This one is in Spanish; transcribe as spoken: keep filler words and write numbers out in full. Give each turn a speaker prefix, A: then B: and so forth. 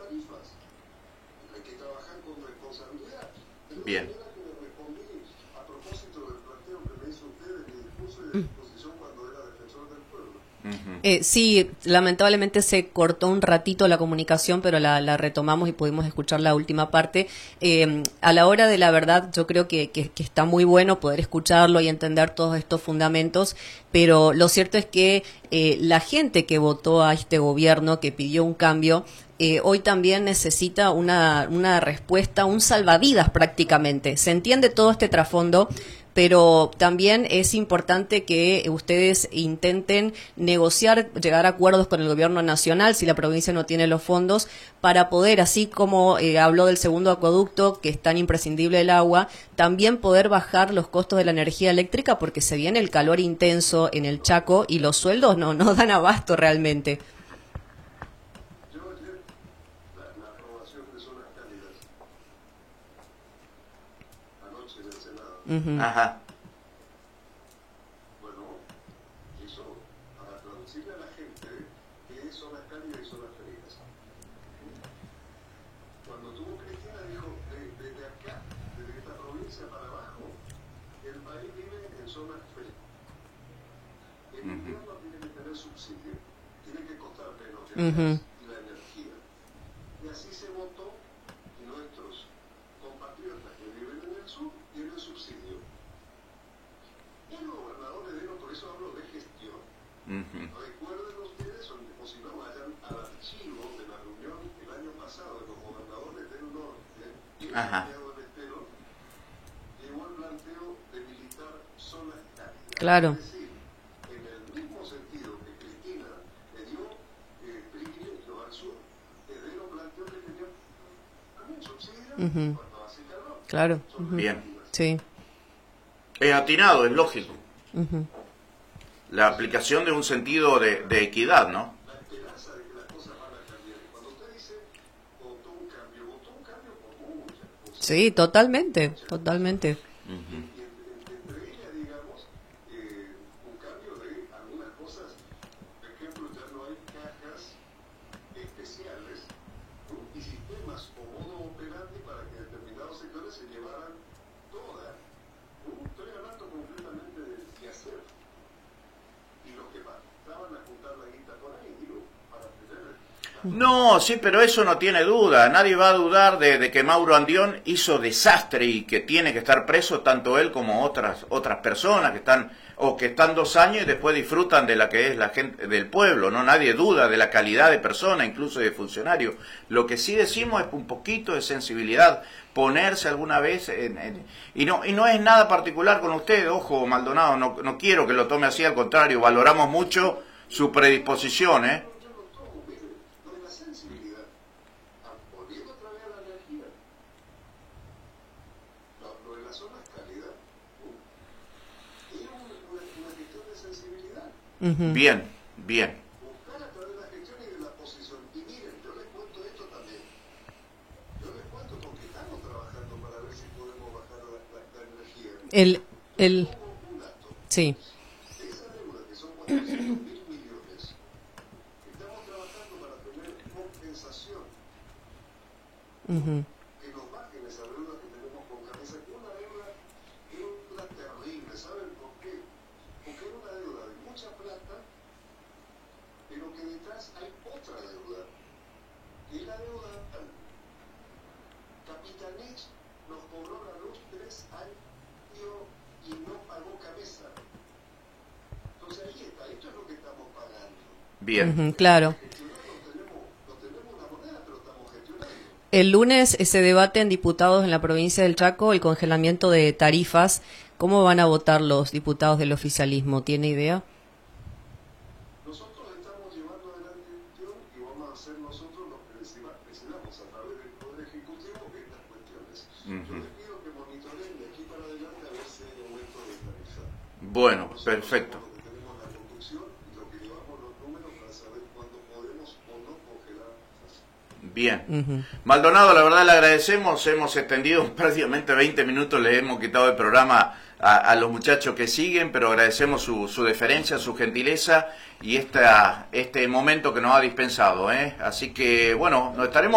A: Bien.
B: Eh, sí, lamentablemente se cortó un ratito la comunicación, pero la, la retomamos y pudimos escuchar la última parte. Eh, a la hora de la verdad, yo creo que, que, que está muy bueno poder escucharlo y entender todos estos fundamentos, pero lo cierto es que eh, la gente que votó a este gobierno, que pidió un cambio, eh, hoy también necesita una, una respuesta, un salvavidas prácticamente. Se entiende todo este trasfondo, pero también es importante que ustedes intenten negociar, llegar a acuerdos con el gobierno nacional si la provincia no tiene los fondos, para poder, así como eh, habló del segundo acueducto, que es tan imprescindible el agua, también poder bajar los costos de la energía eléctrica, porque se viene el calor intenso en el Chaco y los sueldos no, no dan abasto realmente.
A: Uh-huh. Ajá.
C: Bueno, eso para traducirle a la gente que es zonas cálidas y zonas frías. Cuando tuvo Cristina dijo, de, desde acá, desde esta provincia para abajo, el país vive en zonas frías. El invierno uh-huh. tiene que tener subsidio, tiene que costar menos que uh-huh. y la energía. Y así se votó, y nuestros compatriotas que viven en el sur tienen subsidio. El gobernador Ledesma, por eso hablo de gestión. Uh-huh. Recuerden ustedes, o si no vayan al archivo de la reunión el año pasado de los gobernadores del norte y el Santiago del Estero, llegó el planteo de militar zonas cálidas.
B: Claro.
C: Es decir, en el mismo sentido que Cristina le dio eh, privilegio al sur, Ledesma planteó que tenía también subsidio uh-huh. cuando hace calor.
B: Claro.
A: Uh-huh. Bien.
B: Sí.
A: Es atinado, es lógico.
B: Uh-huh.
A: La aplicación de un sentido de, de equidad, ¿no?
C: La esperanza de que las cosas van a cambiar. Cuando usted dice, votó un cambio, votó un cambio por muchas cosas.
B: Sí, totalmente, totalmente.
A: Uh-huh.
C: Y entre ellas, digamos, eh, un cambio de algunas cosas. Por ejemplo, ya no hay cajas especiales, ¿no? Y sistemas o modo operandi para que determinados sectores se llevaran toda. Estoy hablando completamente de qué hacer. Y los que estaban a juntar la guita por ahí, digo, para tener...
A: No, sí, pero eso no tiene duda. Nadie va a dudar de, de que Mauro Andión hizo desastre y que tiene que estar preso tanto él como otras otras personas que están o que están dos años y después disfrutan de la que es la gente del pueblo. No, nadie duda de la calidad de persona, incluso de funcionario. Lo que sí decimos es un poquito de sensibilidad, ponerse alguna vez en, en, y no y no es nada particular con usted. Ojo, Maldonado, no no quiero que lo tome así, al contrario, valoramos mucho su predisposición, ¿eh?
B: Uh-huh.
A: Bien, bien.
C: Buscar a través de la gestión y de la posición. Y miren, yo les cuento esto también. Yo les cuento porque estamos trabajando para ver si podemos bajar la, la, la energía.
B: El, el, sí.
C: Esa deuda que son cuatrocientos mil millones, estamos trabajando para tener compensación.
B: Uh-huh.
C: Que nos bajen esa deuda que tenemos con cabeza, que una deuda, deuda terrible. ¿Saben por qué? Porque es una deuda de mucha plata, pero que detrás hay otra deuda. Y es la deuda Capitanich nos cobró la luz tres años y no pagó cabeza. Entonces ahí está, esto es lo que estamos pagando.
A: Bien.
B: Uh-huh, claro. El lunes se debate en diputados en la provincia del Chaco el congelamiento de tarifas. ¿Cómo van a votar los diputados del oficialismo? ¿Tiene idea?
C: Nosotros estamos llevando adelante gestión y vamos a hacer nosotros lo que decidamos a través del Poder Ejecutivo estas cuestiones. Uh-huh. Yo les pido que monitoreen de aquí para adelante a ver si hay aumento de tarifa.
A: Bueno, perfecto.
C: Tenemos la conducción y lo que llevamos los números para saber cuándo podemos o no congelar.
A: Bien.
B: Uh-huh.
A: Maldonado, la verdad le agradecemos, hemos extendido prácticamente veinte minutos, le hemos quitado el programa a, a los muchachos que siguen, pero agradecemos su, su deferencia, su gentileza y esta, este momento que nos ha dispensado, ¿eh? Así que, bueno, nos estaremos